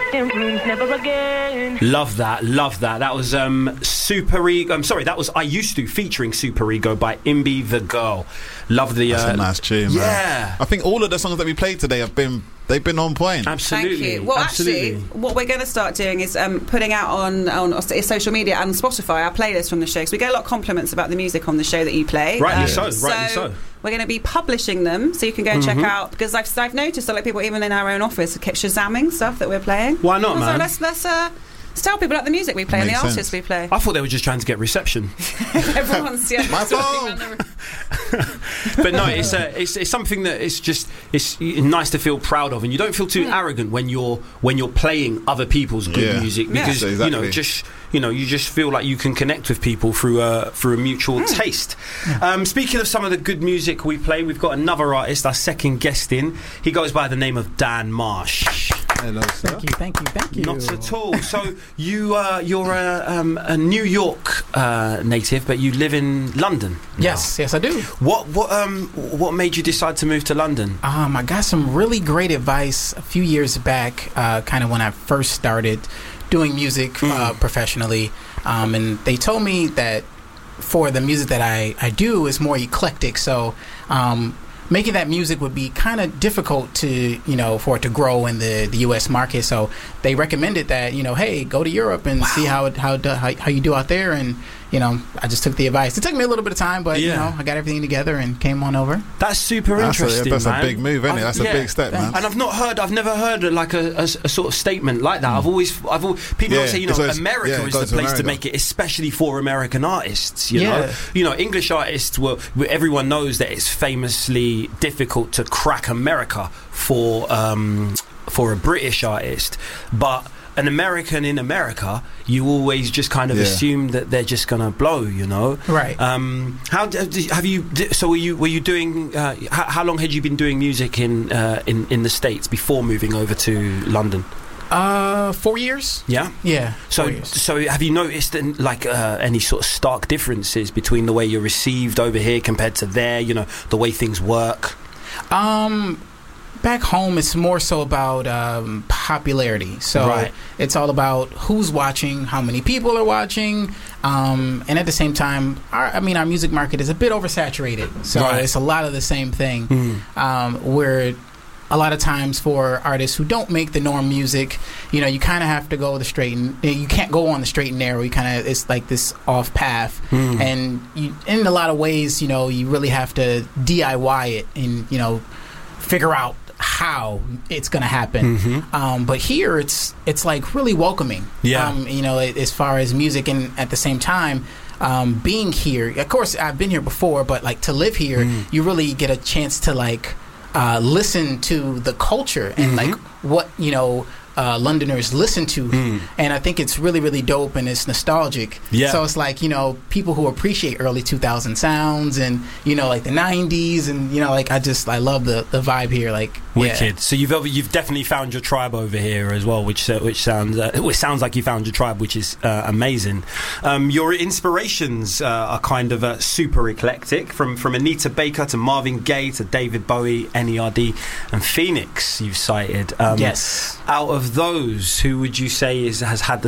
them rooms never again. Love that. That was Super Ego. I'm sorry, that was I Used To featuring Super Ego by Imbi the Girl. Love the. That's a nice tune, man. Yeah. I think all of the songs that we played today they've been on point. Absolutely. Thank you. Well, absolutely. actually, what we're going to start doing is putting out on social media and Spotify our playlist from the show. So we get a lot of compliments about the music on the show that you play. Rightly so. We're going to be publishing them, so you can go and check out. Because I've noticed a lot of people, even in our own office, kept shazamming stuff that we're playing. Why not, man? So let's tell people about the music we play and the artists we play. I thought they were just trying to get reception. Everyone's My phone. But no, it's something that it's nice to feel proud of, and you don't feel too arrogant when you're playing other people's good music, because exactly. you just feel like you can connect with people through a mutual taste. Speaking of some of the good music we play, we've got another artist, our second guest in. He goes by the name of Dan Marsh. Hello, sir. Thank you. Not at all. So you're a New York native, but you live in London now. Yes, I do. What made you decide to move to London? I got some really great advice a few years back, kind of when I first started doing music professionally, and they told me that for the music that I do is more eclectic, so making that music would be kind of difficult to, for it to grow in the U.S. market. So they recommended that, hey, go to Europe and see how you do out there. And, I just took the advice. It took me a little bit of time, but, I got everything together and came on over. That's super interesting, That's man. a big move, isn't it? That's a big step, man. And I've never heard like a sort of statement like that. People always say, America is the place to make it, especially for American artists, you know? English artists, everyone knows that it's famously difficult to crack America for a British artist, but an American in America, you always just kind of assume that they're just gonna blow, Right. How have you? So were you doing? How long had you been doing music in the States before moving over to London? 4 years. Yeah. So 4 years. So have you noticed any sort of stark differences between the way you're received over here compared to there? The way things work. Back home, it's more so about popularity. So it's all about who's watching, how many people are watching, and at the same time, our music market is a bit oversaturated. So it's a lot of the same thing. Where a lot of times for artists who don't make the norm music, you kind of have to go you can't go on the straight and narrow. It's like this off path, and in a lot of ways, you really have to DIY it and figure out how it's going to happen. But here it's like really welcoming. As far as music, and at the same time, being here, of course I've been here before, but like to live here, you really get a chance to listen to the culture and like what Londoners listen to, and I think it's really, really dope, and it's nostalgic. So it's like people who appreciate early 2000 sounds and like the 90s, and I love the vibe here. Wicked. So you've definitely found your tribe over here as well, which sounds it sounds like you found your tribe, which is amazing. Your inspirations are kind of super eclectic, from Anita Baker to Marvin Gaye to David Bowie, NERD, and Phoenix. You've cited. Yes. Out of those, who would you say has had the